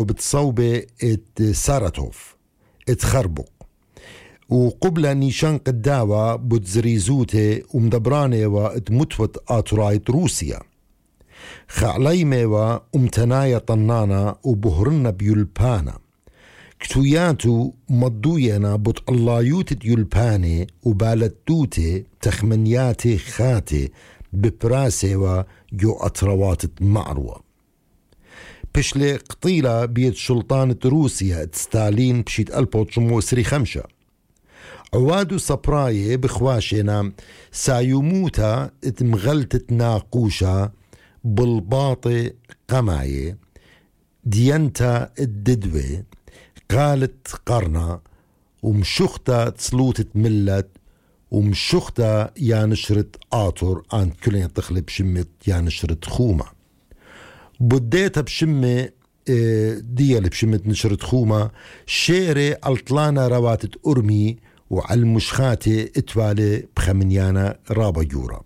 وبتصوبة ساراتوف اتخربق وقبل نيشان قداوة بتزريزوته ومدبرانه واتمتوت آتورايت روسيا خعليمه وامتنايا طنانا وبهرنا بيلبانا كتوياتو مضوينا بط اللايوت يلباني وبالتوتي تخمنياتي خاتي ببراسي ويو أتروات معروة بشلي قطيلة بيت سلطانة روسيا ستالين بشيت 1905 عوادو صبراي بخواشنا سايوموتا اتمغلتت ناقوشا بالباطي قماية ديانتا الددوي قالت قرنا ومشختا تسلوتت ملت ومشختا يا نشرت آطر عن كلين تخلب شمت يا نشرت خومة بديتها بشمة ديال بشمت نشرت خومة شيري الطلانا رواتت أرمي وعلى المشخاتي اتوالي بخمنيانا رابا جورا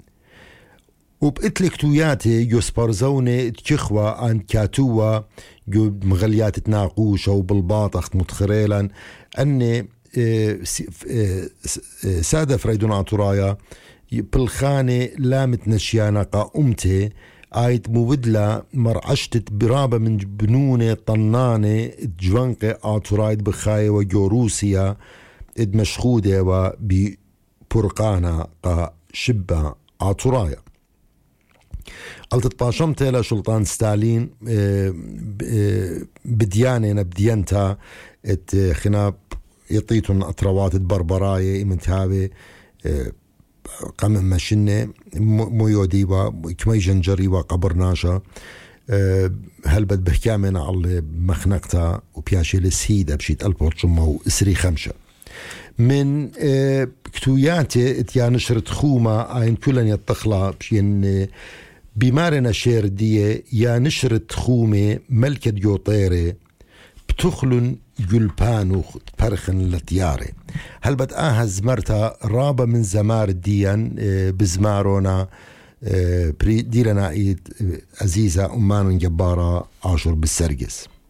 وبإتلكتوياتي يسبرزوني تشخوة عن كاتوة جو مغليات تناقوشة وبالباطخ متخريلا أني سادة فريدون عطرايا بالخانة لامت نشيانا قائمتي آيت مودلا مرعشتت برابة من بنونة طنانة جوانقة عطرايد بخاية وجو روسيا مشخودة وببرقانة قا شبة عطرايا قلت طاشمت إلى سلطان ستالين بديانة نبدينتا خناب يطيتون أطروات بربراية إمنتهاوي قام ماشنة مويودي وكمي جنجري وقبرناشا هلبت بحكامنا على مخنقتا وبياشي للسيدة بشيت ألبورتشمو إسري خمسة من كتوياتي اتيا نشرت خومة عين كلن يتخلا بشين بمارنا شير دي يا نشرت خومة ملكة يوطيري بتخلن جلبانو برخن لتياري هل بتقاها زمرتا رابا من زمار الديان بزمارونا ديرنا عزيزة أمان جبارة عاشور بالسرقس